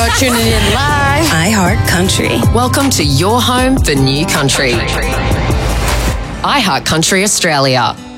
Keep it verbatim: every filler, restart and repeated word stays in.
You're tuning in live. iHeart Country. Welcome to your home for new country. iHeart Country Australia.